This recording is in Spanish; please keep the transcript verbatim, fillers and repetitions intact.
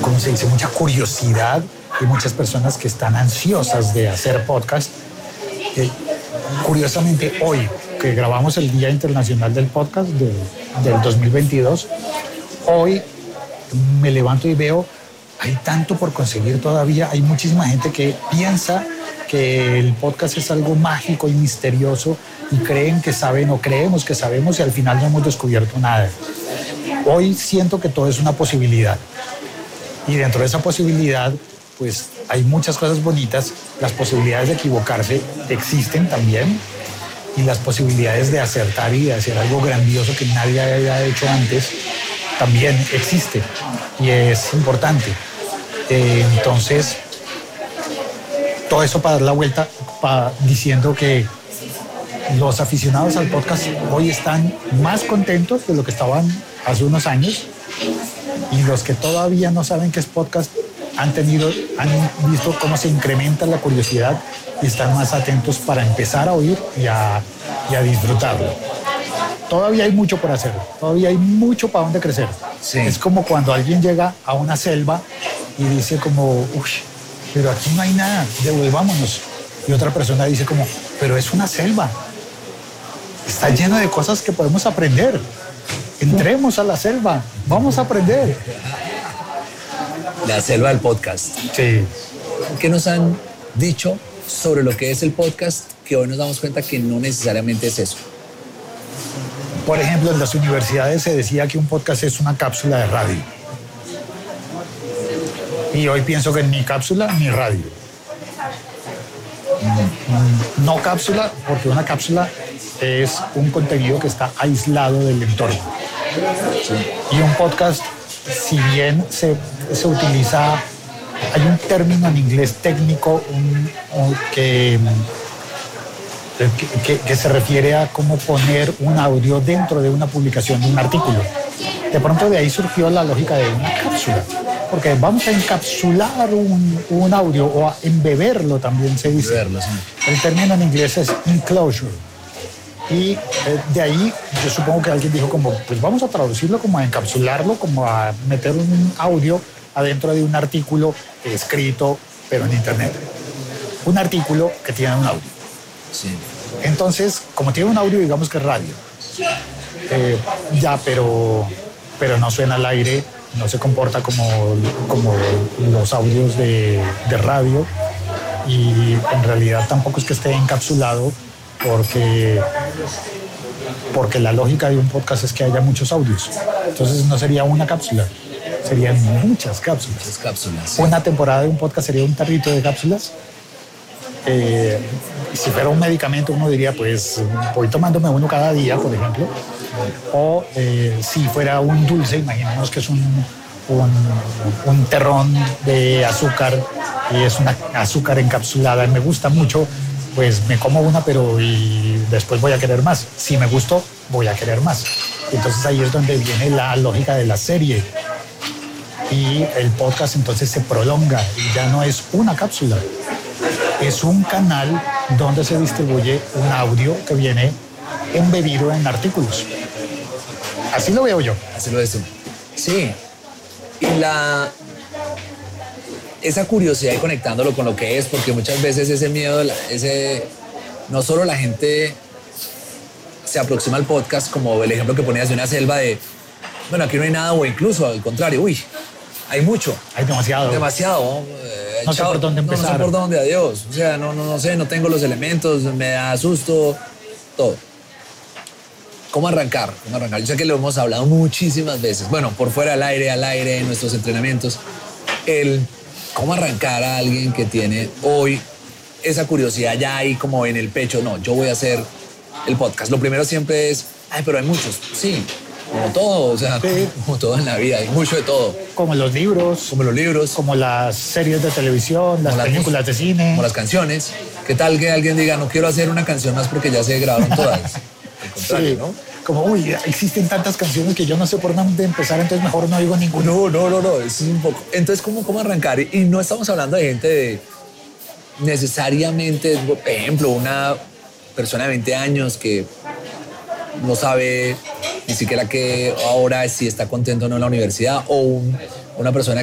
como se dice, mucha curiosidad y muchas personas que están ansiosas de hacer podcast. Eh, curiosamente, hoy que grabamos el Día Internacional del Podcast de, del dos mil veintidós, hoy me levanto y veo, hay tanto por conseguir todavía, hay muchísima gente que piensa que el podcast es algo mágico y misterioso y creen que saben o creemos que sabemos y al final no hemos descubierto nada. Hoy siento que todo es una posibilidad y dentro de esa posibilidad pues hay muchas cosas bonitas, las posibilidades de equivocarse existen también y las posibilidades de acertar y de hacer algo grandioso que nadie haya hecho antes también existe y es importante. Eh, entonces, todo eso para dar la vuelta, para, diciendo que los aficionados al podcast hoy están más contentos de lo que estaban hace unos años y los que todavía no saben qué es podcast han tenido, han visto cómo se incrementa la curiosidad y están más atentos para empezar a oír y a, y a disfrutarlo. Todavía hay mucho por hacer, todavía hay mucho para dónde crecer. Sí. Es como cuando alguien llega a una selva y dice como, uy, pero aquí no hay nada, devolvámonos. Y otra persona dice como, pero es una selva, está lleno de cosas que podemos aprender. Entremos a la selva, vamos a aprender. La selva del podcast. Sí. ¿Qué nos han dicho sobre lo que es el podcast que hoy nos damos cuenta que no necesariamente es eso? Por ejemplo, en las universidades se decía que un podcast es una cápsula de radio. Y hoy pienso que ni cápsula ni radio. No cápsula, porque una cápsula es un contenido que está aislado del entorno. Sí. Y un podcast, si bien se, se utiliza, hay un término en inglés técnico un, un, que, que, que se refiere a cómo poner un audio dentro de una publicación de un artículo. De pronto de ahí surgió la lógica de una cápsula, porque vamos a encapsular un, un audio o a embeberlo también se dice. Embeberlo, sí. El término en inglés es enclosure. Y eh, de ahí yo supongo que alguien dijo como, pues vamos a traducirlo como a encapsularlo, como a meter un audio adentro de un artículo escrito, pero en internet. Un artículo que tiene un audio. Sí. Entonces, como tiene un audio, digamos que es radio. Eh, ya, pero, pero no suena al aire, no se comporta como, como los audios de, de radio y en realidad tampoco es que esté encapsulado porque, porque la lógica de un podcast es que haya muchos audios. Entonces no sería una cápsula, serían muchas cápsulas. Muchas cápsulas. Sí. Una temporada de un podcast sería un tarrito de cápsulas. Eh, si fuera un medicamento uno diría pues voy tomándome uno cada día, por ejemplo. O eh, si fuera un dulce, imaginemos que es un, un, un terrón de azúcar y es una azúcar encapsulada y me gusta mucho, pues me como una, pero y después voy a querer más. Si me gustó, voy a querer más. Entonces ahí es donde viene la lógica de la serie. Y el podcast entonces se prolonga y ya no es una cápsula. Es un canal donde se distribuye un audio que viene embebido en artículos. Así lo veo yo. Así lo ves tú. Sí. Y la... esa curiosidad y conectándolo con lo que es, porque muchas veces ese miedo, ese... no solo la gente se aproxima al podcast como el ejemplo que ponías de una selva de, bueno, aquí no hay nada, o incluso al contrario, uy, hay mucho. Hay demasiado. Demasiado. Eh, no sé por dónde empezar. No, no sé por dónde, adiós. O sea, no, no, no sé, no tengo los elementos, me da susto, todo. ¿Cómo arrancar? ¿Cómo arrancar? Yo sé que lo hemos hablado muchísimas veces. Bueno, por fuera al aire, al aire, en nuestros entrenamientos. El cómo arrancar a alguien que tiene hoy esa curiosidad ya ahí como en el pecho. No, yo voy a hacer el podcast. Lo primero siempre es, ay, pero hay muchos. Sí, como todo, o sea, sí. Como todo en la vida, hay mucho de todo. Como los libros. Como los libros. Como las series de televisión, las películas las, de cine. Como las canciones. ¿Qué tal que alguien diga, no quiero hacer una canción más porque ya se grabaron todas? Al contrario, sí. ¿No? Como, uy, existen tantas canciones que yo no sé por dónde empezar, entonces mejor no digo ninguna. No, no, no, no, eso es un poco. Entonces, ¿cómo, cómo arrancar? Y no estamos hablando de gente de necesariamente, por ejemplo, una persona de veinte años que no sabe ni siquiera que ahora si está contento o no en la universidad, o un, una persona